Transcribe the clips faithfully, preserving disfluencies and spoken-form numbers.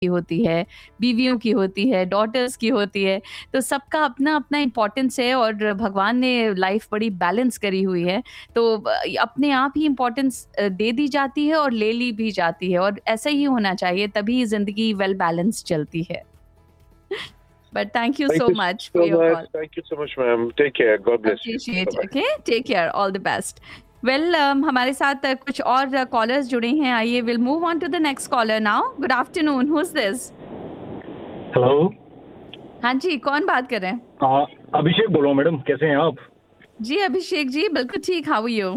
की होती है, बीवियों की होती है, डॉटर्स की होती है, तो सबका अपना-अपना इम्पोर्टेंस है और भगवान ने लाइफ बड़ी बैलेंस करी हुई है, तो ब अपने आप ही इम्पोर्टेंस अ, दे दी जाती है और ले ली भी जाती है और ऐसा ही होना चाहिए, तभी ज़िंदगी वेल बैलेंस चलती है। But thank you Thank so you much for so your much. Call. Thank you so much, ma'am. Take care. God bless you. Appreciate, Bye-bye. Okay, take care, all the best. Well हमारे साथ uh, कुछ और callers जुड़े हैं, आइए will move on to the next collar now. Good afternoon, who is this? Hello. हाँ जी, कौन बात कर रहे हैं? हाँ, अभिषेक बोल रहा हूँ मैडम, कैसे हैं आप? जी अभिषेक जी, बिल्कुल ठीक, हाउ आर यू?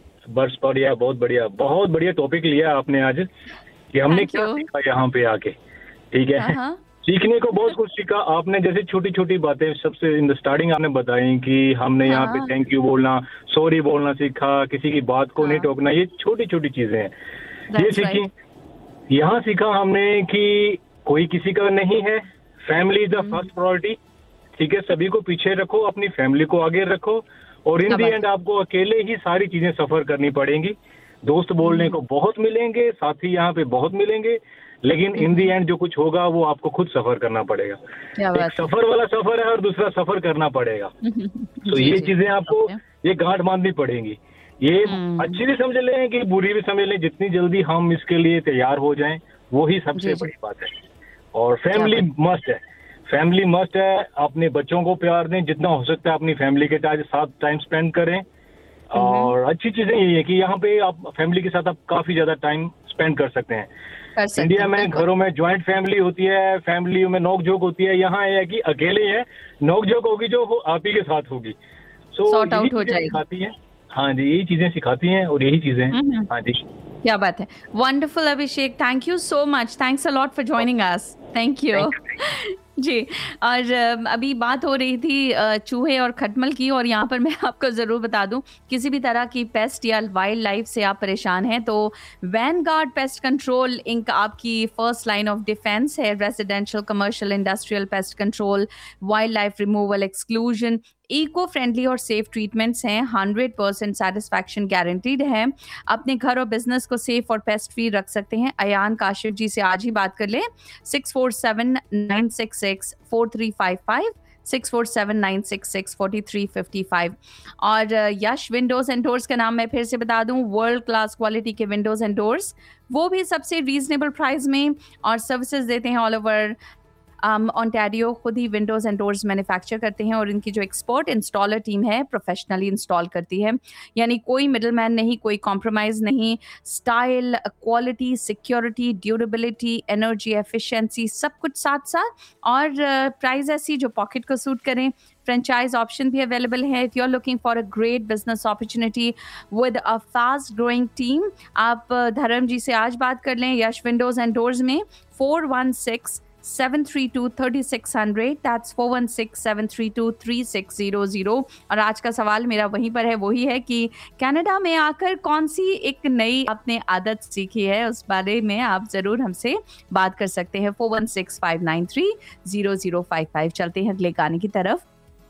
बस बढ़िया, बहुत बढ़िया, बहुत बढ़िया टॉपिक लिया आपने आज कि हमने थैंक क्या यू। सीखा यहाँ पे आके। ठीक हाँ है, हाँ सीखने को बहुत कुछ सीखा आपने, जैसे छोटी छोटी बातें सबसे इन द स्टार्टिंग आपने बताई कि हमने यहाँ पे हाँ थैंक यू बोलना, सॉरी बोलना सीखा, किसी की बात को नहीं हाँ, टोकना, ये छोटी छोटी चीजें हैं, ये दैट्स सीखी। राइट। यहाँ सीखा हमने कि कोई किसी का नहीं है, family is the first priority. ठीक है, सभी को पीछे रखो, अपनी फैमिली को आगे रखो, और इन क्या दी बात एंड है। आपको अकेले ही सारी चीजें सफर करनी पड़ेंगी। दोस्त बोलने को बहुत मिलेंगे, साथी यहाँ पे बहुत मिलेंगे, लेकिन इन दी एंड जो कुछ होगा वो आपको खुद सफर करना पड़ेगा। क्या एक बात है। सफर वाला सफर है और दूसरा सफर करना पड़ेगा। तो जी ये जी, चीजें आपको ओके। ये गांठ बांधनी पड़ेंगी। ये हम्म, अच्छी भी समझ लें कि बुरी भी समझ लें, जितनी जल्दी हम इसके लिए तैयार हो जाएं वो ही सबसे जी जी, बड़ी बात है। और क्या फैमिली बात। मस्ट है, फैमिली मस्ट है। अपने बच्चों को प्यार दें, जितना हो सकता है अपनी फैमिली के साथ साथ टाइम स्पेंड करें। हम्म, और अच्छी चीजें यही है कि यहाँ पे आप फैमिली के साथ आप काफी ज्यादा टाइम स्पेंड कर सकते हैं। कर सकते इंडिया हैं में बिल्कुल। घरों में ज्वाइंट फैमिली होती है, फैमिली में नोक झोंक होती है। यहाँ ये है कि अकेले ही है, नोक झोंक होगी जो वो आप ही के साथ होगी। सो सॉर्ट यही आउट हो चीजें जाएगी। सिखाती हैं। हाँ जी, यही चीजें सिखाती हैं और यही चीजें हैं। हम्म, हाँ जी। क्या बात है। Wonderful Abhishek, thank you so much, thanks a lot for joining us, thank you. Thank you. जी। और अ, अभी बात हो रही थी अ, चूहे और खटमल की, और यहाँ पर मैं आपको ज़रूर बता दूं, किसी भी तरह की पेस्ट या वाइल्ड लाइफ से आप परेशान हैं तो वैनगार्ड पेस्ट कंट्रोल इंक आपकी फर्स्ट लाइन ऑफ डिफेंस है। Residential, commercial, industrial pest control, wild life removal, exclusion, eco friendly और सेफ ट्रीटमेंट्स हैं। हंड्रेड परसेंट सेटिस्फैक्शन गारंटीड है। अपने घर और बिजनेस को सेफ और पेस्ट फ्री रख सकते हैं। अयान काशिफ जी से आज ही बात कर लें, six four seven nine six six four three five five, six four seven nine six six four three five five. और अ, यश विंडोज एंड डोर्स का नाम मैं फिर से बता दूं, वर्ल्ड क्लास क्वालिटी के विंडोज एंड डोर्स, वो भी सबसे रीजनेबल प्राइस में, और सर्विसेज देते हैं ऑल ओवर ऑन्टेरियो। खुद ही विंडोज एंड डोर्स मैन्युफैक्चर करते हैं और इनकी जो एक्सपर्ट इंस्टॉलर टीम है प्रोफेशनली इंस्टॉल करती है, यानी कोई मिडल मैन नहीं, कोई कॉम्प्रोमाइज नहीं। Style, quality, security, durability, energy efficiency, सब कुछ साथ साथ, और प्राइस ऐसी जो पॉकेट को सूट करें। फ्रेंचाइज ऑप्शन भी अवेलेबल है। If you are looking for a great business opportunity with a fast growing team, आप अ, धर्म जी से आज बात कर लें यश विंडोज एंड डोर्स में, four one six seven three to thirty six hundred, that's four one six seven three to three six zero zero. और आज का सवाल मेरा वहीं पर है, वही है कि कनाडा में आकर कौन सी एक नई आपने आदत सीखी है, उस बारे में आप ज़रूर हमसे बात कर सकते हैं। Four one six five nine three zero zero five five. चलते हैं अगले गाने की तरफ,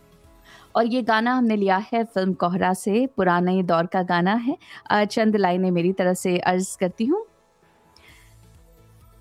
और ये गाना हमने लिया है फिल्म कोहरा से, पुराने दौर का गाना है। अ, चंद लाइनें मेरी तरफ से अर्ज करती हूँ।